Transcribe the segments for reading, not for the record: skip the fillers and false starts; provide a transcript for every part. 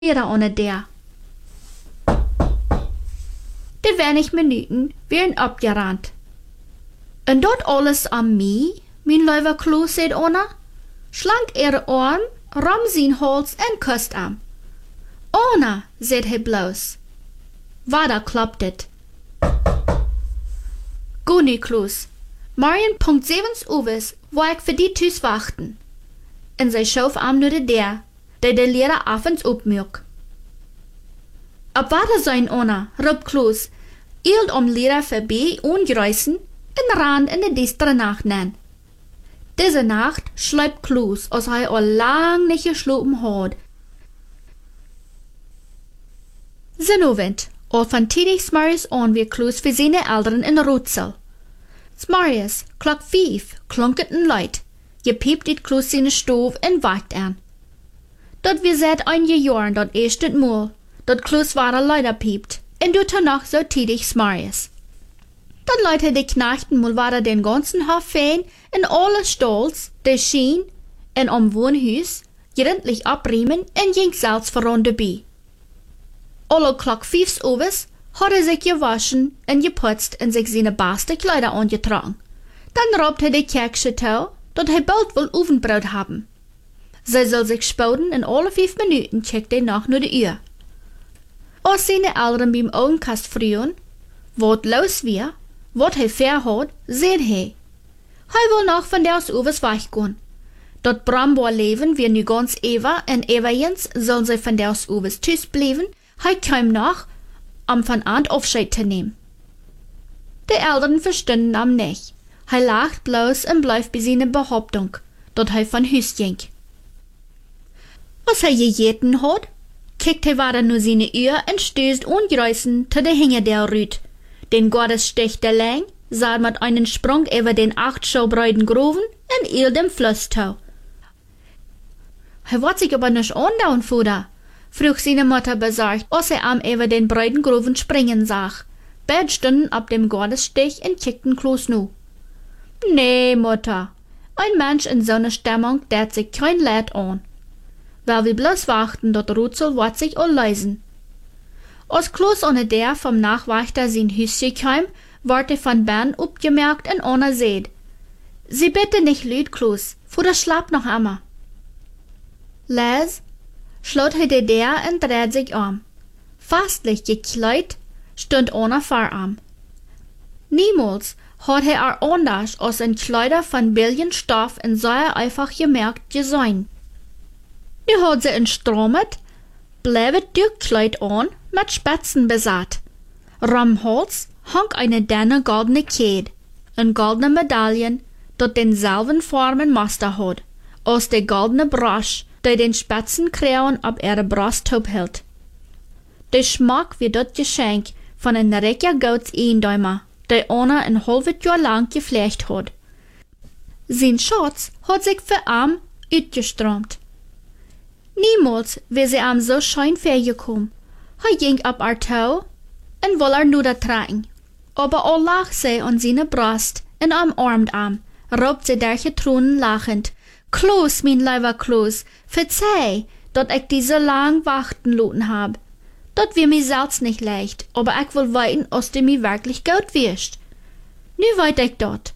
Lehrer ohne der. De wenig Minuten wären abgerannt. En dort alles an mij, mijn lieve Kloos, zei Anna, slank ihre arm, ram zijn hals en kust am. Anna, zei hij bloos. Wada klappt het. Goed nu, Kloos. Morgen punkt 7 uur wou ik voor die thuis wachten. En zij schoof am naar de deur, die de leraar avonds opmerkt. Op water zijn, Anna, roep Kloos, eelt om leraar voorbij ongeruisen en ran in de duistere nacht neer. Deze nacht sluipt Kloos als hij al lang niet geslopen had. Zinnovend, al van tidig s'morgens aan weer Kloos voor zijn ouderen in de Roodsel. S'morgens, klok 5, klonk het een luid. Je piept uit Kloos zijn stoof en wacht aan. Dat we seit einige jaren dat eerst het moel, dat Kloos ware luider piept, en doet er nog zo tidig s'morgens. Dan leidt hij de knechten moel ware den ganzen Hof fijn en alle stalls, de schien en om woonhuis, gründlich abriemen en ging zelfs voran bij. Alle klok 5 uur had hij zich gewaschen en geputzt en zich zijn beste kleider aangetrokken. Dan roopt hij de kerkje toe, dat hij bald wil oefenbrood hebben. Zij zal zich spouden en alle 5 minuten checkt hij nog naar de uur. Als zijn ouderen bij hem ogenkast vroegen, wat los weer, wat hij ver had, zei hij. Hij wil nog van des overs weggaan. Dat bramboorleven weer nu ganz eeuwig en eeuwigends zullen zij van des overs thuis blijven. Hij kwam nog, om van aan afscheid te nemen. De ouderen verstonden hem niet. Hij lacht bloos en blijft bij zijn behauptung, dat hij van huis ging. Als hij gegeten had, kijkt hij weer naar zijn uur en stößt ongeruisen te de hinger der Rüt. Den Gottes sticht de lang, sah mit einen Sprung über den 8 schaubreuden Groven en eel dem Fluss toe. Hij wordt zich aber nicht andauern, Vater, vroeg seine Mutter besorgt, als hij am über den breuden Groven springen zag. Beide stunden op dem Gottesstich en kickten Kloos nu. Nee, Mutter, ein Mensch in so einer Stimmung dat sich kein Leid an. Weil wir bloß warten, dat Roodsel wird sich all leisen. Als Kloos ohne der vom Nachwächter sein Hüsje kam, ward von Bern opgemerkt en Anna seht. Sie bitte nicht lüd, Kloos, Vater schlapt noch immer. Les, schlot hij de deur en dreht sich um. Fastlich gekleid stund Anna vor ihm. Niemals hat hij anders als een Kleider von billigen Stoff en sehr einfach gemerkt gesehen. Nu had ze een stromet, bleef het Kleid an, mit Spitzen besaat. Ram Hals hang eine dünne goldene Kette, een goldene Medaille, dat denselben Formen Muster had, als de goldene Brosch, die den Spitzenkroon op ihre Brust hield. De Schmack wie dat Geschenk von een rijke Gouds-Eenduimer, die Anna een halve jaar lang gevlecht had. Zijn Schatz had zich voor hem uitgestroomd. Niemals wäre sie am so schön vergekommen. Hij ging op haar toe en wil haar nuder trekken. Aber al lag zij aan zijn brust en omarmt hem, roept zij der getronen lachend. Kloos, mijn lieve Kloos, verzeih, dat ik die so lang wachten lassen hab. Dat wir mir selbst nicht leicht, aber ich will weiten, als du mir wirklich gut wirst. Nu weet ich dat.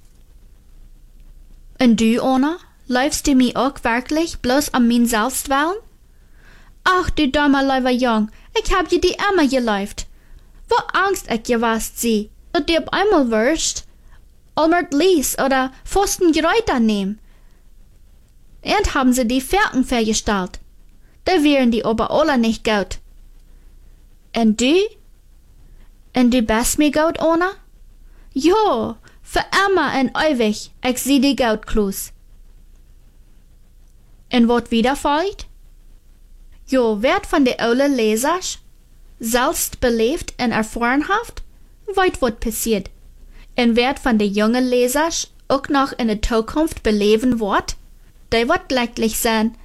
En du, Anna, läufst du mir auch wirklich bloß am mein Selbstwillen? Ach, du dummer lieber Jung, ich hab je die immer geläuft. Wo Angst ich gewast sie, dat du auf einmal wirst, Almert Lies oder Pfosten Geräuter nehmen. Und haben sie die Ferken vergestellt. Da wären die aber alle nicht gut. Und du? Und du bist mir gut, Anna? Jo, für immer und ewig, ich sieh die gut, Kloos. Und wat wieder folgt? Jo, werd van de oude lezers, selbst beleefd en ervarenhaft, weet wat passiert. En werd van de jonge lezers ook nog in de toekomst beleven wordt, die wordt glücklich zijn.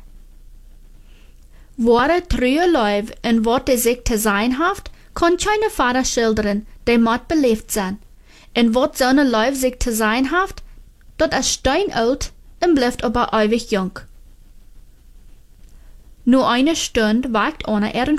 Ware treue Leuf en wat de zich te zijn heeft, kan keine vader schilderen, die moet beleefd zijn. En wat zo'n Leuf zich te zijn heeft, dat is steinoud en blijft aber ewig jong. Nur eine Stunde wagt einer